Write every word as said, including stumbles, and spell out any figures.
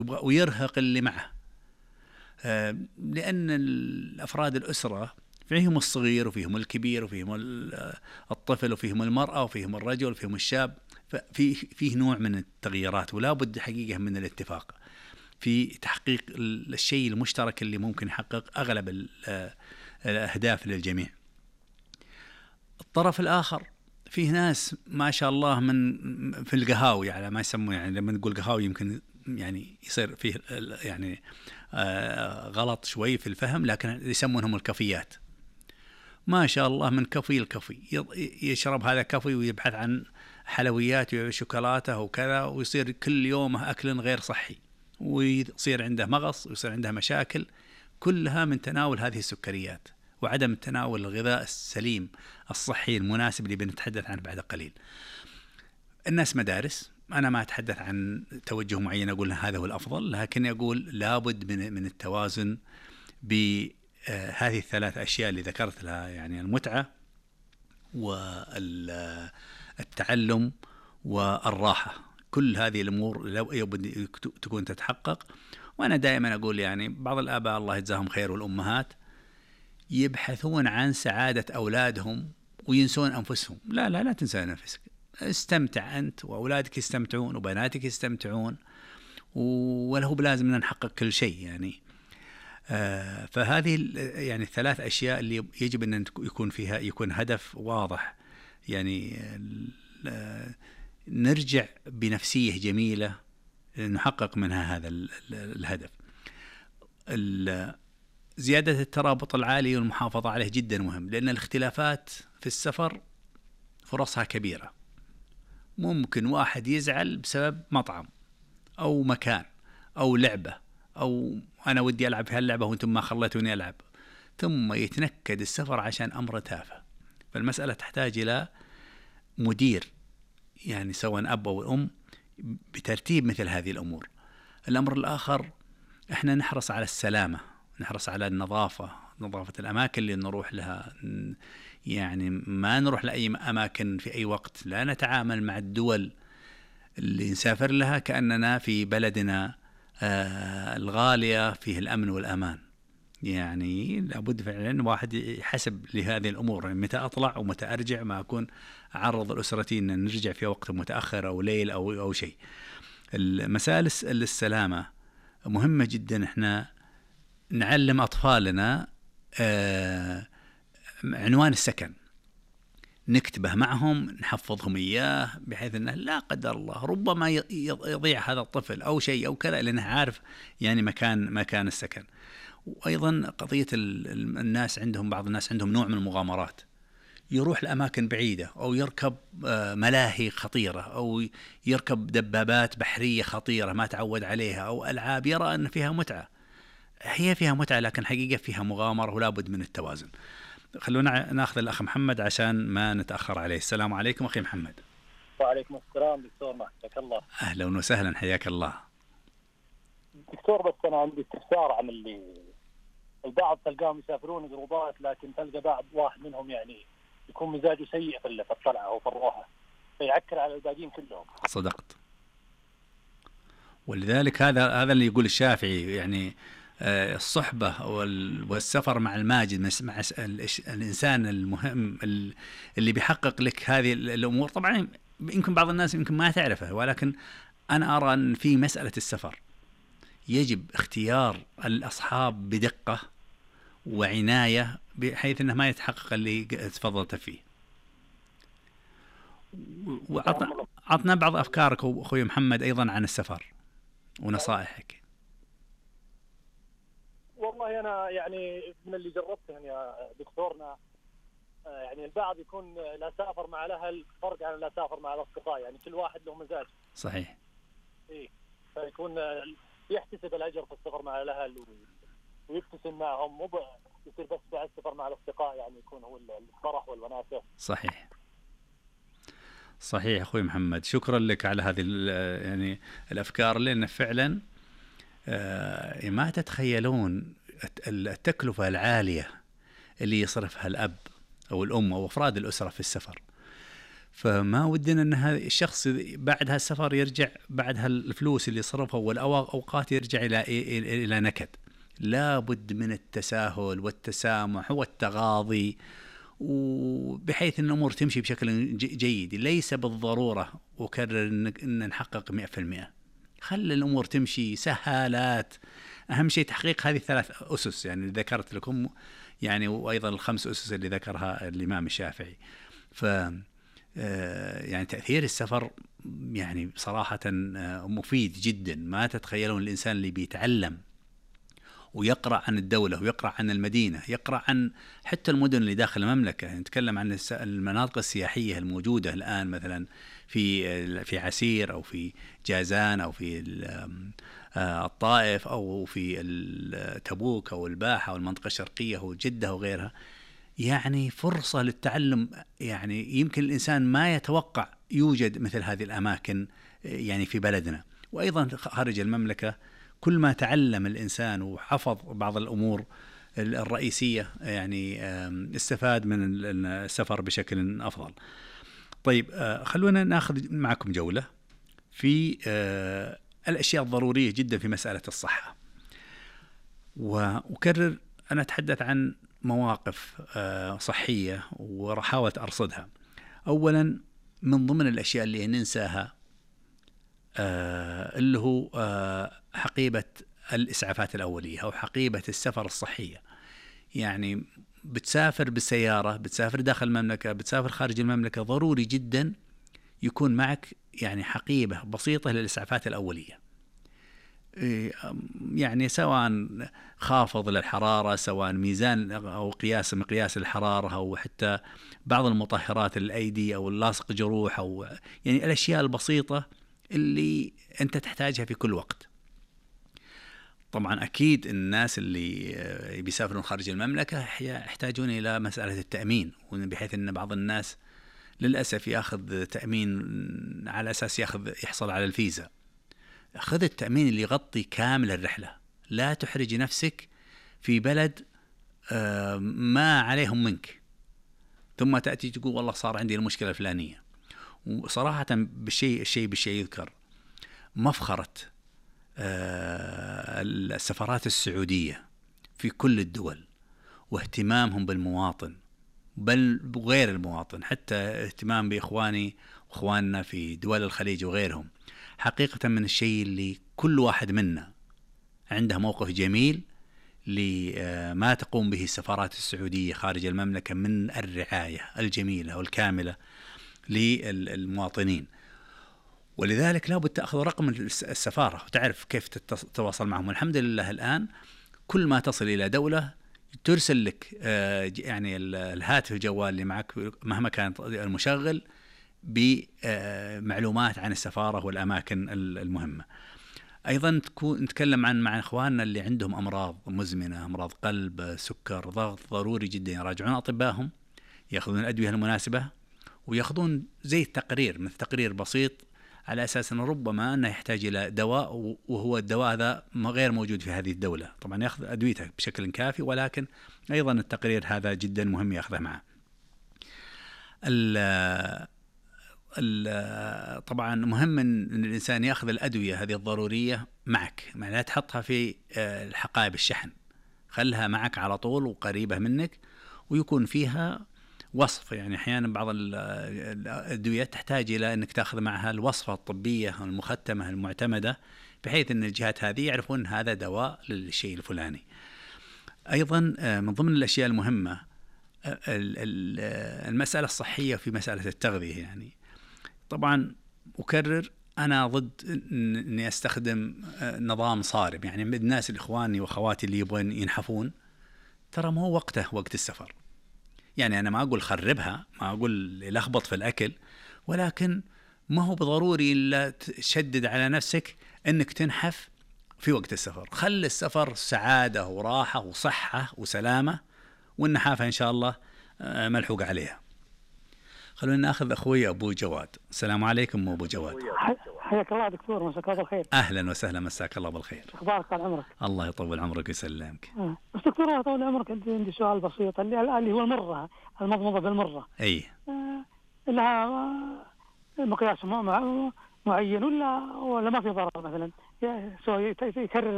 ويرهق اللي معه. لأن الأفراد الأسرة فيهم الصغير وفيهم الكبير وفيهم الطفل وفيهم المرأة وفيهم الرجل وفيهم الشاب، ففي فيه نوع من التغييرات، ولا بد حقيقة من الاتفاق في تحقيق الشيء المشترك اللي ممكن يحقق أغلب الأهداف للجميع. الطرف الآخر فيه ناس ما شاء الله من في القهاوي، يعني ما يسمون، يعني لما نقول قهاوي يمكن يعني يصير فيه يعني آه غلط شوي في الفهم، لكن يسمونهم الكافيات. ما شاء الله من كافي الكافي، يشرب هذا كافي ويبحث عن حلويات وشوكولاتة وكذا، ويصير كل يوم أكل غير صحي، ويصير عنده مغص ويصير عنده مشاكل، كلها من تناول هذه السكريات وعدم تناول الغذاء السليم الصحي المناسب اللي بنتحدث عنه بعد قليل. الناس مدارس، أنا ما أتحدث عن توجه معين أقول هذا هو الأفضل، لكن أقول لابد من من التوازن بهذه الثلاث أشياء اللي ذكرت لها، يعني المتعة والتعلم والراحة. كل هذه الأمور لابد تكون تتحقق. وأنا دائما أقول يعني بعض الآباء الله يجزاهم خير والأمهات يبحثون عن سعادة أولادهم وينسون أنفسهم. لا لا لا تنسى نفسك، استمتع أنت وأولادك يستمتعون وبناتك يستمتعون، وله بلازم نحقق كل شيء يعني. آه فهذه يعني الثلاث أشياء اللي يجب أن يكون فيها يكون هدف واضح، يعني آه نرجع بنفسية جميلة نحقق منها هذا الهدف. زيادة الترابط العالي والمحافظة عليه جدا مهم، لأن الاختلافات في السفر فرصها كبيرة. ممكن واحد يزعل بسبب مطعم أو مكان أو لعبة، أو أنا ودي ألعب في هاللعبة وأنتم ما خليتوني ألعب، ثم يتنكد السفر عشان أمر تافه. فالمسألة تحتاج إلى مدير، يعني سواء أب أو أم، بترتيب مثل هذه الأمور. الأمر الآخر، إحنا نحرص على السلامة، نحرص على النظافة، نظافة الأماكن اللي نروح لها، يعني ما نروح لأي أماكن في أي وقت، لا نتعامل مع الدول اللي نسافر لها كأننا في بلدنا آه الغالية فيه الأمن والأمان. يعني لابد فعلا واحد يحسب لهذه الأمور، يعني متى أطلع ومتى أرجع، ما أكون أعرض الأسرتي أن نرجع في وقت متأخر أو ليل أو أو شيء. المسائل السلامة مهمة جدا. إحنا نعلم أطفالنا آه عنوان السكن، نكتبه معهم، نحفظهم إياه، بحيث أنه لا قدر الله ربما يضيع هذا الطفل أو شيء أو كذا، لأنه عارف يعني مكان مكان السكن. وأيضا قضية الناس عندهم، بعض الناس عندهم نوع من المغامرات، يروح لأماكن بعيدة أو يركب ملاهي خطيرة أو يركب دبابات بحرية خطيرة ما تعود عليها، أو ألعاب يرى أن فيها متعة. هي فيها متعة لكن حقيقة فيها مغامرة، ولا بد من التوازن. خلونا ناخذ الأخ محمد عشان ما نتأخر عليه. السلام عليكم أخي محمد. وعليكم السلام دكتور، حياك الله. أهلا وسهلا، حياك الله دكتور. بس أنا عندي استفسار عن اللي البعض تلقاهم يسافرون جروبات، لكن تلقى بعض واحد منهم يعني يكون مزاجه سيء في الطلعة أو في الروحة، فيعكر على الباقيين كلهم. صدقت. ولذلك هذا هذا اللي يقول الشافعي، يعني الصحبة والسفر مع الماجد، مع الإنسان المهم اللي بيحقق لك هذه الأمور. طبعا يمكن بعض الناس يمكن ما تعرفه، ولكن أنا أرى أن في مسألة السفر يجب اختيار الأصحاب بدقة وعناية، بحيث أنه ما يتحقق اللي تفضلت فيه. وعطنا بعض أفكارك أخوي محمد أيضا عن السفر ونصائحك. والله أنا يعني من اللي جربته يا دكتورنا، يعني البعض يكون لا سافر مع الأهل فرق عن لا سافر مع الأصدقاء، يعني كل واحد له مزاج. صحيح. إيه، فيكون يحتسب الأجر في السفر مع الأهل ويبتسم معهم، مو يصير بس بعد السفر مع الأصدقاء يعني يكون هو الفرح والوناسة. صحيح صحيح أخوي محمد، شكرا لك على هذه يعني الأفكار، لأن فعلا ما تتخيلون التكلفة العالية اللي يصرفها الأب أو الأم أو أفراد الأسرة في السفر. فما ودنا أن هذا الشخص بعد هالسفر يرجع بعد هالفلوس اللي صرفها والأوقات يرجع إلى إلى نكد. لا بد من التساهل والتسامح والتغاضي، وبحيث أن الأمور تمشي بشكل جيد. ليس بالضرورة وكرر أن نحقق مئة في المئة، خلي الأمور تمشي سهالات. أهم شيء تحقيق هذه الثلاث أسس يعني اللي ذكرت لكم، يعني وأيضا الخمس أسس اللي ذكرها الإمام الشافعي. ف يعني تأثير السفر يعني صراحة مفيد جدا، ما تتخيلون. الإنسان اللي بيتعلم ويقرأ عن الدولة ويقرأ عن المدينة، يقرأ عن حتى المدن اللي داخل المملكة، نتكلم عن المناطق السياحية الموجودة الآن مثلا في في عسير أو في جازان أو في الطائف أو في تبوك أو الباحة والمنطقة الشرقية وجدة وغيرها. يعني فرصة للتعلم، يعني يمكن الإنسان ما يتوقع يوجد مثل هذه الأماكن يعني في بلدنا. وأيضا خارج المملكة كل ما تعلم الإنسان وحفظ بعض الأمور الرئيسية يعني استفاد من السفر بشكل أفضل. طيب خلونا نأخذ معكم جولة في الأشياء الضرورية جدا في مسألة الصحة. وأكرر أنا أتحدث عن مواقف صحية وحاولت أرصدها. أولا من ضمن الأشياء اللي ننساها اللي هو حقيبة الإسعافات الأولية أو حقيبة السفر الصحية. يعني بتسافر بالسيارة، بتسافر داخل المملكة، بتسافر خارج المملكة، ضروري جدا يكون معك يعني حقيبة بسيطة للإسعافات الأولية. يعني سواء خافض للحرارة، سواء ميزان أو قياس مقياس الحرارة، أو حتى بعض المطهرات الأيدي أو اللاصق جروح، أو يعني الأشياء البسيطة اللي أنت تحتاجها في كل وقت. طبعا أكيد الناس اللي بيسافرون خارج المملكة يحتاجون إلى مسألة التأمين، بحيث أن بعض الناس للأسف يأخذ تأمين على أساس يأخذ يحصل على الفيزا. خذ التأمين اللي يغطي كامل الرحلة، لا تحرج نفسك في بلد ما عليهم منك ثم تأتي تقول والله صار عندي المشكلة الفلانية. وصراحة بالشيء الشيء بالشيء يذكر مفخرة السفارات السعودية في كل الدول واهتمامهم بالمواطن، بل غير المواطن، حتى اهتمام بإخواني وإخواننا في دول الخليج وغيرهم. حقيقة من الشيء اللي كل واحد منا عنده موقف جميل لما تقوم به السفارات السعودية خارج المملكة من الرعاية الجميلة والكاملة للمواطنين. ولذلك لا بد تأخذ رقم السفارة وتعرف كيف تتواصل معهم. الحمد لله الآن كل ما تصل إلى دولة ترسل لك يعني الهاتف الجوال اللي معك مهما كان المشغل بمعلومات عن السفارة والأماكن المهمة. أيضا تكون نتكلم عن مع إخواننا اللي عندهم أمراض مزمنة، أمراض قلب، سكر، ضغط، ضروري جدا يراجعون أطبائهم، يأخذون الأدوية المناسبة، ويأخذون زي التقرير مثل تقرير بسيط على أساس أنه ربما أنه يحتاج إلى دواء وهو الدواء هذا غير موجود في هذه الدولة. طبعا يأخذ أدويته بشكل كافي، ولكن أيضا التقرير هذا جدا مهم يأخذه معه. طبعا مهم أن الإنسان يأخذ الأدوية هذه الضرورية معك، ما لا تحطها في الحقائب الشحن، خلها معك على طول وقريبة منك، ويكون فيها وصف. يعني أحيانا بعض الأدوية تحتاج إلى أنك تأخذ معها الوصفة الطبية المختمة المعتمدة، بحيث أن الجهات هذه يعرفون هذا دواء للشيء الفلاني. أيضا من ضمن الأشياء المهمة المسألة الصحية في مسألة التغذية. يعني طبعا أكرر أنا ضد أني أستخدم نظام صارم. يعني الناس الإخواني وأخواتي اللي يبغون ينحفون، ترى ما هو وقته وقت السفر. يعني أنا ما أقول خربها، ما أقول لخبط في الأكل، ولكن ما هو بضروري إلا تشدد على نفسك أنك تنحف في وقت السفر. خل السفر سعادة وراحة وصحة وسلامة، والنحافة إن شاء الله ملحوق عليها. خلونا نأخذ أخوي أبو جواد. السلام عليكم أبو جواد. حياك الله دكتور، مساك الله بالخير. أهلا وسهلا، مساك الله بالخير. أخبارك طال عمرك؟ الله يطول عمرك ويسلمك. آه. بس دكتور يطول عمرك، عندي عندي سؤال بسيط اللي اللي هو المرة، المضمضة بالمرة. أي. آه لها مقياس معين ولا ولا ما في ضرر مثلا سواء يكرر